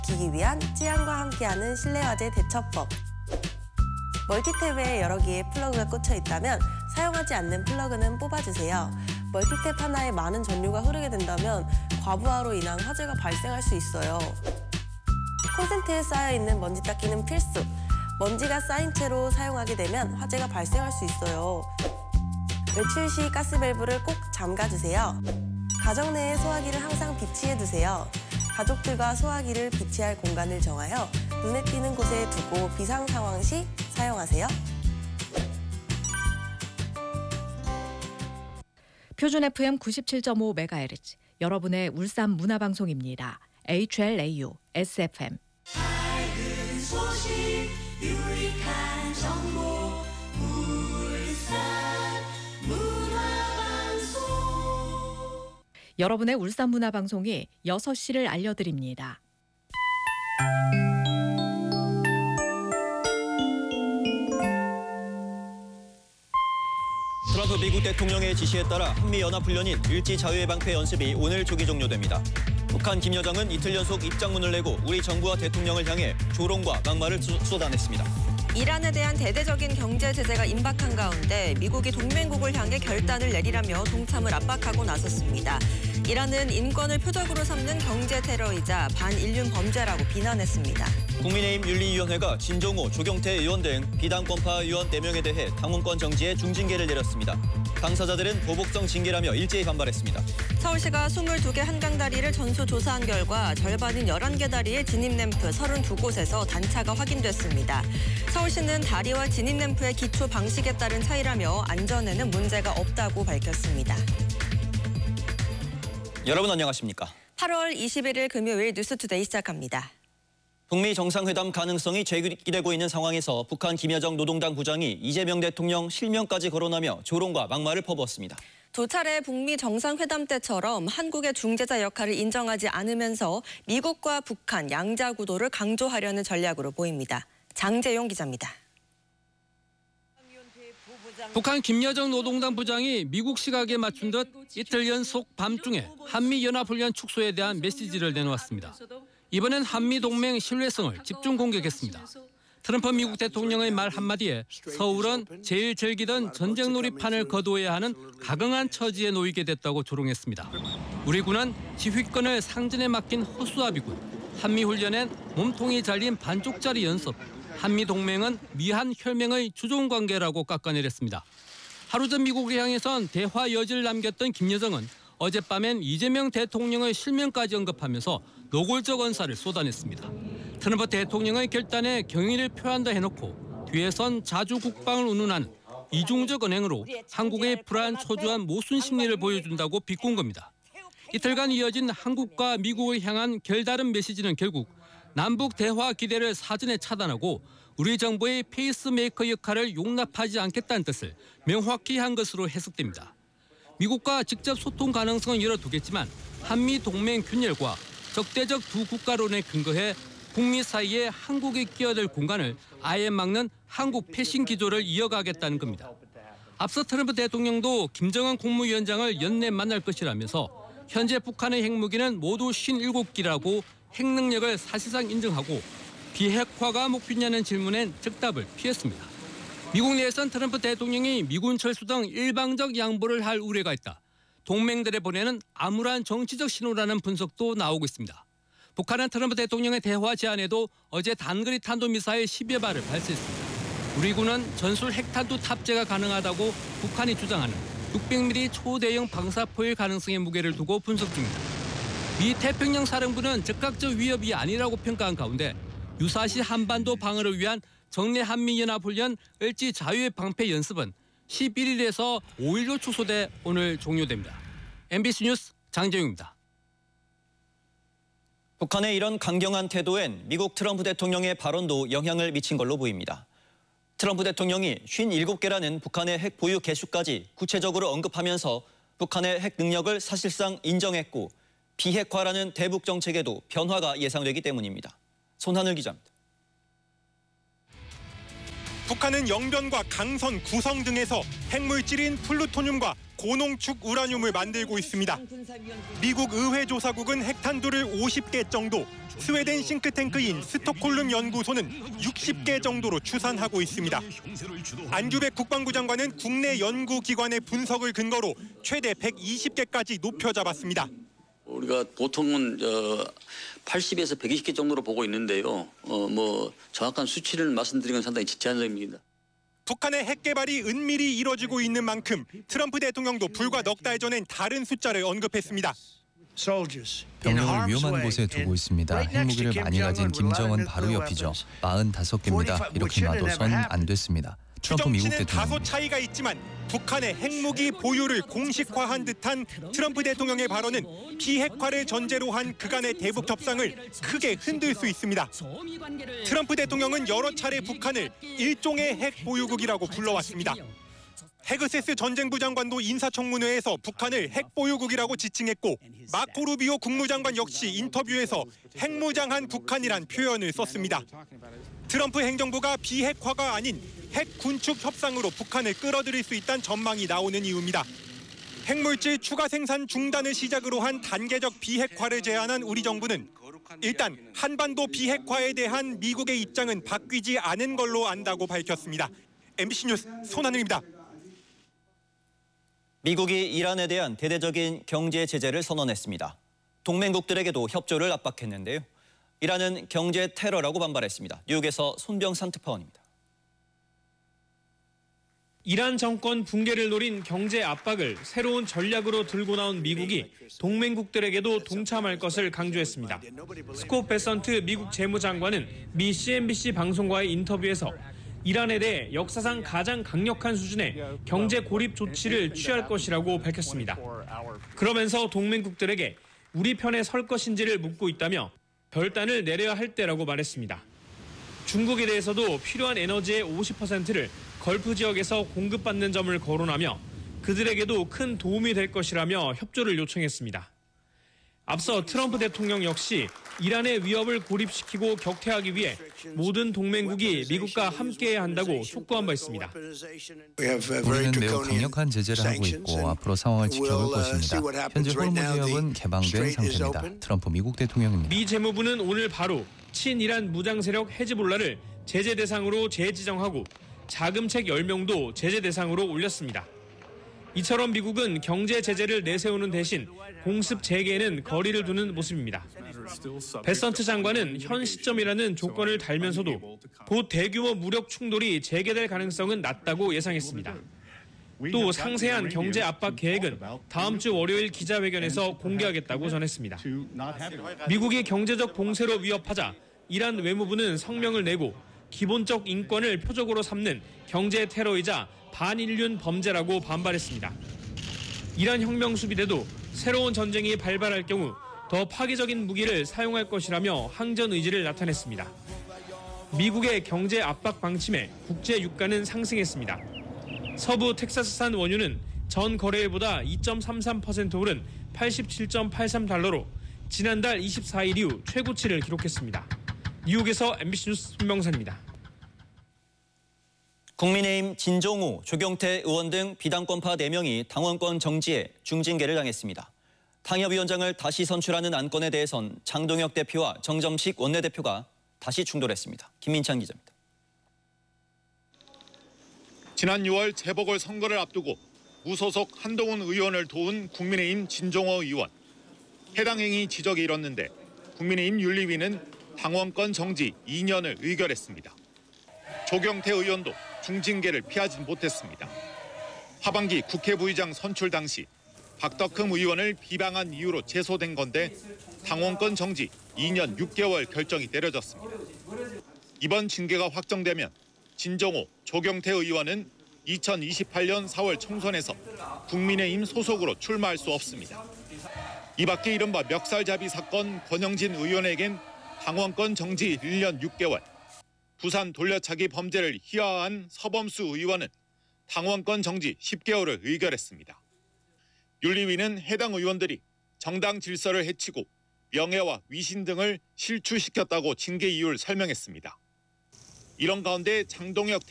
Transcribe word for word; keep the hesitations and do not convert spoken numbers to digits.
지키기 위한 찌안과 함께하는 실내화재 대처법. 멀티탭에 여러 개의 플러그가 꽂혀 있다면 사용하지 않는 플러그는 뽑아주세요. 멀티탭 하나에 많은 전류가 흐르게 된다면 과부하로 인한 화재가 발생할 수 있어요. 콘센트에 쌓여있는 먼지 닦기는 필수. 먼지가 쌓인 채로 사용하게 되면 화재가 발생할 수 있어요. 외출 시 가스밸브를 꼭 잠가주세요. 가정 내에 소화기를 항상 비치해두세요. 가족들과 소화기를 비치할 공간을 정하여 눈에 띄는 곳에 두고 비상 상황 시 사용하세요. 표준 에프엠 구십칠 점 오 메가헤르츠 여러분의 울산 문화방송입니다. 에이치엘에이유 에스에프엠. 밝은 소식 유익한 정보 울산 문화방송. 여러분의 울산 문화방송이 여섯 시를 알려드립니다. 트럼프 미국 대통령의 지시에 따라 한미연합훈련인 일제자유예방패 연습이 오늘 조기 종료됩니다. 북한 김 여정은 이틀 연속 입장문을 내고 우리 정부와 대통령을 향해 조롱과 막말을 쏟아냈습니다. 이란에 대한 대대적인 경제 제재가 임박한 가운데 미국이 동맹국을 향해 결단을 내리라며 동참을 압박하고 나섰습니다. 이란은 인권을 표적으로 삼는 경제 테러이자 반인륜 범죄라고 비난했습니다. 국민의힘 윤리위원회가 진종호, 조경태 의원 등 비당권파 의원 네 명에 대해 당원권 정지에 중징계를 내렸습니다. 당사자들은 보복성 징계라며 일제히 반발했습니다. 서울시가 이십이 개 한강다리를 전수조사한 결과 절반인 열한 개 다리의 진입램프 삼십이 곳에서 단차가 확인됐습니다. 서울시는 다리와 진입램프의 기초 방식에 따른 차이라며 안전에는 문제가 없다고 밝혔습니다. 여러분 안녕하십니까? 팔월 이십일일 금요일 뉴스투데이 시작합니다. 북미 정상회담 가능성이 제기되고 있는 상황에서 북한 김여정 노동당 부장이 이재명 대통령 실명까지 거론하며 조롱과 막말을 퍼부었습니다. 두 차례 북미 정상회담 때처럼 한국의 중재자 역할을 인정하지 않으면서 미국과 북한 양자 구도를 강조하려는 전략으로 보입니다. 장재용 기자입니다. 북한 김여정 노동당 부장이 미국 시각에 맞춘 듯 이틀 연속 밤중에 한미연합훈련 축소에 대한 메시지를 내놓았습니다. 이번엔 한미동맹 신뢰성을 집중 공격했습니다. 트럼프 미국 대통령의 말 한마디에 서울은 제일 즐기던 전쟁놀이판을 거두어야 하는 각응한 처지에 놓이게 됐다고 조롱했습니다. 우리 군은 지휘권을 상전에 맡긴 호수아비군, 한미훈련엔 몸통이 잘린 반쪽짜리 연습, 한미동맹은 미한 혈맹의 주종관계라고 깎아내렸습니다. 하루 전 미국을 향해선 대화 여지를 남겼던 김여정은 어젯밤엔 이재명 대통령의 실명까지 언급하면서 노골적 언사를 쏟아냈습니다. 트럼프 대통령의 결단에 경의를 표한다 해놓고 뒤에선 자주 국방을 운운하는 이중적 언행으로 한국의 불안 초조한 모순 심리를 보여준다고 비꼰 겁니다. 이틀간 이어진 한국과 미국을 향한 결다른 메시지는 결국 남북 대화 기대를 사전에 차단하고 우리 정부의 페이스메이커 역할을 용납하지 않겠다는 뜻을 명확히 한 것으로 해석됩니다. 미국과 직접 소통 가능성은 열어두겠지만 한미 동맹 균열과 적대적 두 국가론에 근거해 북미 사이에 한국이 끼어들 공간을 아예 막는 한국 패싱 기조를 이어가겠다는 겁니다. 앞서 트럼프 대통령도 김정은 국무위원장을 연내 만날 것이라면서 현재 북한의 핵무기는 모두 오십칠 기라고 핵 능력을 사실상 인정하고 비핵화가 목표냐는 질문엔 즉답을 피했습니다. 미국 내에선 트럼프 대통령이 미군 철수 등 일방적 양보를 할 우려가 있다. 동맹들에 보내는 암울한 정치적 신호라는 분석도 나오고 있습니다. 북한은 트럼프 대통령의 대화 제안에도 어제 단거리 탄도미사일 십여 발을 발사했습니다. 우리 군은 전술 핵탄두 탑재가 가능하다고 북한이 주장하는 육백 밀리미터 초대형 방사포일 가능성의 무게를 두고 분석 중입니다. 미 태평양 사령부는 즉각적 위협이 아니라고 평가한 가운데 유사시 한반도 방어를 위한 정례 한미연합훈련 을지 자유의 방패 연습은 십일일에서 오일로 축소돼 오늘 종료됩니다. 엠비씨 뉴스 장재용입니다. 북한의 이런 강경한 태도엔 미국 트럼프 대통령의 발언도 영향을 미친 걸로 보입니다. 트럼프 대통령이 오십칠 개라는 북한의 핵 보유 개수까지 구체적으로 언급하면서 북한의 핵 능력을 사실상 인정했고 비핵화라는 대북 정책에도 변화가 예상되기 때문입니다. 손하늘 기자입니다. 북한은 영변과 강선, 구성 등에서 핵물질인 플루토늄과 고농축 우라늄을 만들고 있습니다. 미국 의회조사국은 핵탄두를 오십 개 정도, 스웨덴 싱크탱크인 스톡홀름 연구소는 육십 개 정도로 추산하고 있습니다. 안규백 국방부 장관은 국내 연구기관의 분석을 근거로 최대 백이십 개까지 높여 잡았습니다. 우리가 보통은 어, 팔십에서 백이십 개 정도로 보고 있는데요. 어, 뭐 정확한 수치를 말씀드리는 건 상당히 제한적입니다. 북한의 핵 개발이 은밀히 이뤄지고 있는 만큼 트럼프 대통령도 불과 넉 달 전엔 다른 숫자를 언급했습니다. 병력을 위험한 곳에 두고 있습니다. 핵무기를 많이 가진 김정은 바로 옆이죠. 사십오 개입니다. 이렇게 놔둬선 안 됐습니다. 트럼프 미국 추정치는 다소 대통령. 차이가 있지만 북한의 핵무기 보유를 공식화한 듯한 트럼프 대통령의 발언은 비핵화를 전제로 한 그간의 대북 협상을 크게 흔들 수 있습니다. 트럼프 대통령은 여러 차례 북한을 일종의 핵 보유국이라고 불러왔습니다. 헤그세스 전쟁부 장관도 인사청문회에서 북한을 핵 보유국이라고 지칭했고 마코 루비오 국무장관 역시 인터뷰에서 핵무장한 북한이란 표현을 썼습니다. 트럼프 행정부가 비핵화가 아닌 핵 군축 협상으로 북한을 끌어들일 수 있다는 전망이 나오는 이유입니다. 핵물질 추가 생산 중단을 시작으로 한 단계적 비핵화를 제안한 우리 정부는 일단 한반도 비핵화에 대한 미국의 입장은 바뀌지 않은 걸로 안다고 밝혔습니다. 엠비씨 뉴스 손하늘입니다. 미국이 이란에 대한 대대적인 경제 제재를 선언했습니다. 동맹국들에게도 협조를 압박했는데요. 이란은 경제 테러라고 반발했습니다. 뉴욕에서 손병산 특파원입니다. 이란 정권 붕괴를 노린 경제 압박을 새로운 전략으로 들고 나온 미국이 동맹국들에게도 동참할 것을 강조했습니다. 스콧 베선트 미국 재무장관은 미 씨엔비씨 방송과의 인터뷰에서 이란에 대해 역사상 가장 강력한 수준의 경제 고립 조치를 취할 것이라고 밝혔습니다. 그러면서 동맹국들에게 우리 편에 설 것인지를 묻고 있다며 결단을 내려야 할 때라고 말했습니다. 중국에 대해서도 필요한 에너지의 오십 퍼센트를 걸프 지역에서 공급받는 점을 거론하며 그들에게도 큰 도움이 될 것이라며 협조를 요청했습니다. 앞서 트럼프 대통령 역시 이란의 위협을 고립시키고 격퇴하기 위해 모든 동맹국이 미국과 함께해야 한다고 촉구한 바 있습니다. 우리는 매우 강력한 제재를 하고 있고 앞으로 상황을 지켜볼 것입니다. 현재 호르무즈 해협은 개방된 상태입니다. 트럼프 미국 대통령입니다. 미 재무부는 오늘 바로 친이란 무장 세력 헤즈볼라를 제재 대상으로 재지정하고 자금책 열 명도 제재 대상으로 올렸습니다. 이처럼 미국은 경제 제재를 내세우는 대신 공습 재개에는 거리를 두는 모습입니다. 베선트 장관은 현 시점이라는 조건을 달면서도 곧 대규모 무력 충돌이 재개될 가능성은 낮다고 예상했습니다. 또 상세한 경제 압박 계획은 다음 주 월요일 기자회견에서 공개하겠다고 전했습니다. 미국이 경제적 봉쇄로 위협하자 이란 외무부는 성명을 내고 기본적 인권을 표적으로 삼는 경제 테러이자 반인륜 범죄라고 반발했습니다. 이란 혁명 수비대도 새로운 전쟁이 발발할 경우 더 파괴적인 무기를 사용할 것이라며 항전 의지를 나타냈습니다. 미국의 경제 압박 방침에 국제 유가는 상승했습니다. 서부 텍사스산 원유는 전 거래일보다 이 점 삼삼 퍼센트 오른 팔십칠 점 팔삼 달러로 지난달 이십사 일 이후 최고치를 기록했습니다. 뉴욕에서 엠비씨 뉴스 손명산입니다. 국민의힘 진종우, 조경태 의원 등 비당권파 네 명이 당원권 정지에 중징계를 당했습니다. 당협위원장을 다시 선출하는 안건에 대해선 장동혁 대표와 정점식 원내대표가 다시 충돌했습니다. 김민찬 기자입니다. 지난 유월 재보궐선거를 앞두고 무소속 한동훈 의원을 도운 국민의힘 진종호 의원. 해당 행위 지적이 일었는데 국민의힘 윤리위는 당원권 정지 이 년을 의결했습니다. 조경태 의원도 중징계를 피하진 못했습니다. 하반기 국회 부의장 선출 당시 박덕흠 의원을 비방한 이유로 제소된 건데 당원권 정지 이 년 육 개월 결정이 내려졌습니다. 이번 징계가 확정되면 진종호, 조경태 의원은 이천이십팔 년 사월 총선에서 국민의힘 소속으로 출마할 수 없습니다. 이 밖에 이른바 멱살잡이 사건 권영진 의원에겐 당원권 정지 일 년 육 개월, 부산 돌려차기 범죄를 희화화한 서범수 의원은 당원권 정지 십 개월을 의결했습니다. 윤리위는 해당 의원들이 정당 질서를 해치고 명예와 위신 등을 실추시켰다고 징계 이유를 설명했습니다. 이런 가운데 장동혁